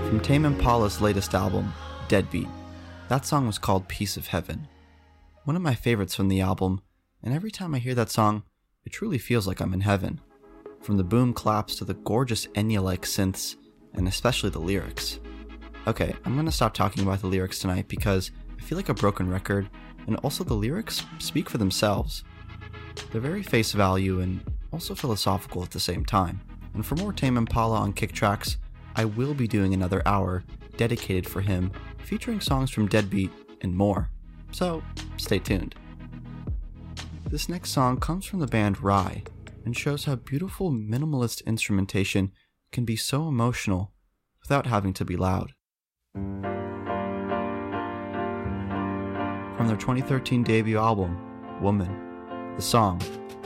From Tame Impala's latest album, Deadbeat. That song was called Piece of Heaven. One of my favorites from the album, and every time I hear that song, it truly feels like I'm in heaven. From the boom claps to the gorgeous Enya-like synths, and especially the lyrics. Okay, I'm gonna stop talking about the lyrics tonight because I feel like a broken record, and also the lyrics speak for themselves. They're very face value and also philosophical at the same time. And for more Tame Impala on Kick Tracks, I will be doing another hour dedicated for him, featuring songs from Deadbeat and more. So, stay tuned. This next song comes from the band Rye, and shows how beautiful minimalist instrumentation can be so emotional without having to be loud. From their 2013 debut album, Woman, the song,